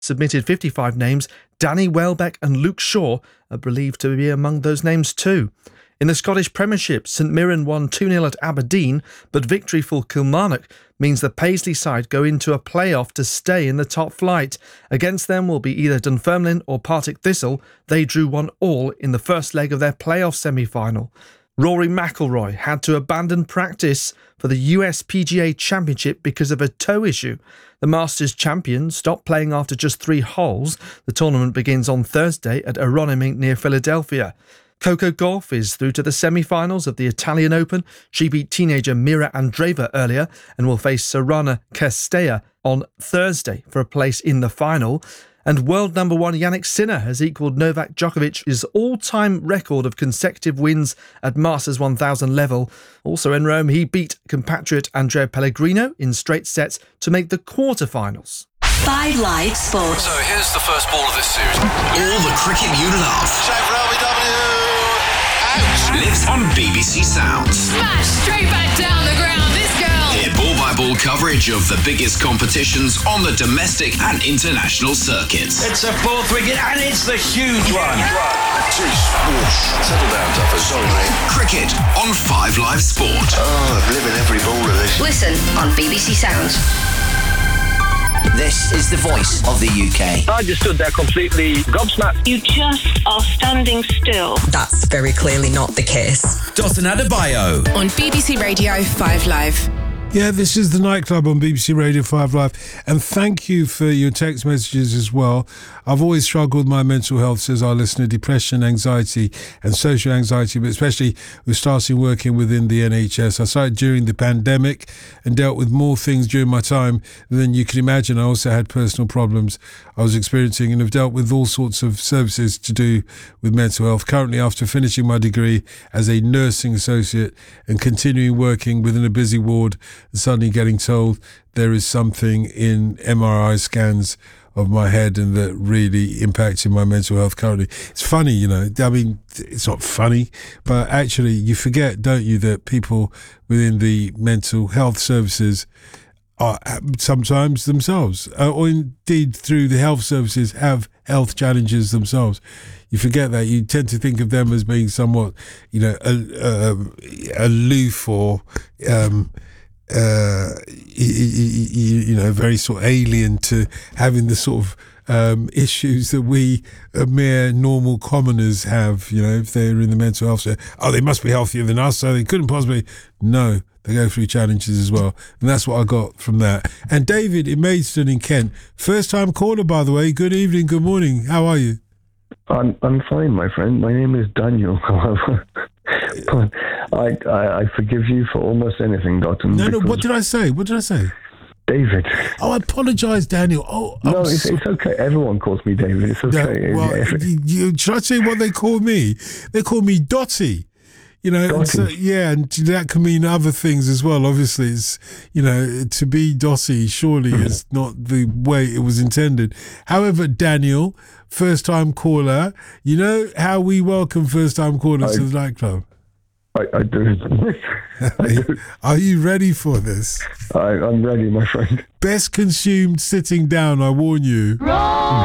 submitted 55 names. Danny Welbeck and Luke Shaw are believed to be among those names too. In the Scottish Premiership, St Mirren won 2-0 at Aberdeen, but victory for Kilmarnock means the Paisley side go into a play-off to stay in the top flight. Against them will be either Dunfermline or Partick Thistle. They drew 1-1 in the first leg of their play-off semi-final. Rory McIlroy had to abandon practice for the US PGA Championship because of a toe issue. The Masters champion stopped playing after just 3 holes. The tournament begins on Thursday at Aronimink near Philadelphia. Coco Gauff is through to the semi-finals of the Italian Open. She beat teenager Mira Andreeva earlier and will face Sorana Castella on Thursday for a place in the final. And world number 1 Jannik Sinner has equalled Novak Djokovic's all-time record of consecutive wins at Masters 1000 level. Also in Rome, he beat compatriot Andrea Pellegrino in straight sets to make the quarterfinals. 5 Live Sports. So here's the first ball of this series. All the cricket you love. Shame for LBW. Out. Lives on BBC Sounds. Smash straight back down the ground, this girl. Hear ball-by-ball coverage of the biggest competitions on the domestic and international circuits. It's a 4th wicket and it's the huge one. Jeez, whoosh. Settle down, Duffers. Sorry, mate. Cricket on 5 Live Sport. Oh, I'm living every ball of this. Listen on BBC Sounds. This is the voice of the UK. I just stood there completely gobsmacked. You just are standing still. That's very clearly not the case. Dotun Adebayo. On BBC Radio 5 Live. Yeah, this is the Nightclub on BBC Radio 5 Live. And thank you for your text messages as well. I've always struggled with my mental health, says our listener, depression, anxiety and social anxiety, but especially with starting working within the NHS. I started during the pandemic and dealt with more things during my time than you can imagine. I also had personal problems I was experiencing and have dealt with all sorts of services to do with mental health. Currently, after finishing my degree as a nursing associate and continuing working within a busy ward, and suddenly getting told there is something in MRI scans of my head and that really impacting my mental health currently. It's funny, you know, I mean, it's not funny, but actually you forget, don't you, that people within the mental health services are sometimes themselves, or indeed through the health services, have health challenges themselves. You forget that. You tend to think of them as being somewhat, you know, aloof or you know, very sort of alien to having the sort of issues that we mere normal commoners have, you know, if they're in the mental health sector. Oh, they must be healthier than us, so they couldn't possibly. No, they go through challenges as well. And that's what I got from that. And David in Maidstone in Kent, first time caller, by the way. Good evening, good morning. How are you? I'm fine, my friend. My name is Daniel. I forgive you for almost anything, Dotun. No, what did I say? What did I say? David. Oh, I apologise, Daniel. Oh, no, it's okay. Everyone calls me David. It's okay. No, well, should I say what they call me? They call me Dotty. You know, and so, yeah, and that can mean other things as well. Obviously, it's, you know, to be Dotty surely is not the way it was intended. However, Daniel, first-time caller, you know how we welcome first-time callers to the nightclub? I do. Are you ready for this? I'm ready, my friend. Best consumed sitting down, I warn you. Wrong.